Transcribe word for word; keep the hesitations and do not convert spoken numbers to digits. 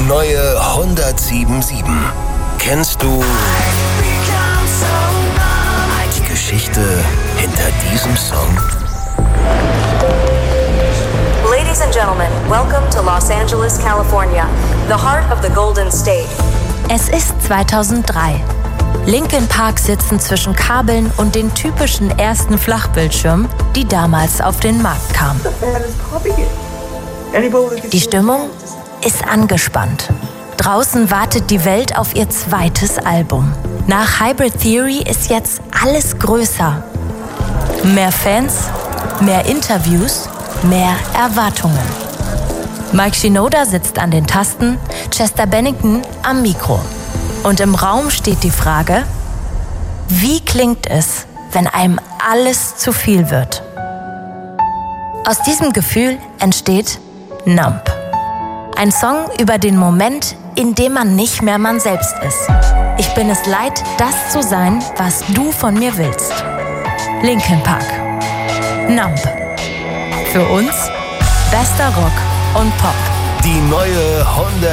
neue hundertsieben sieben. Kennst du die Geschichte hinter diesem Song? Ladies and gentlemen, welcome to Los Angeles, California, the heart of the Golden State. Es ist zweitausenddrei. Linkin Park sitzen zwischen Kabeln und den typischen ersten Flachbildschirmen, die damals auf den Markt kamen. Die Stimmung ist angespannt. Draußen wartet die Welt auf ihr zweites Album. Nach Hybrid Theory ist jetzt alles größer. Mehr Fans, mehr Interviews, mehr Erwartungen. Mike Shinoda sitzt an den Tasten, Chester Bennington am Mikro. Und im Raum steht die Frage, wie klingt es, wenn einem alles zu viel wird? Aus diesem Gefühl entsteht Numb. Ein Song über den Moment, in dem man nicht mehr man selbst ist. Ich bin es leid, das zu sein, was du von mir willst. Linkin Park. Numb. Für uns bester Rock und Pop. Die neue hundert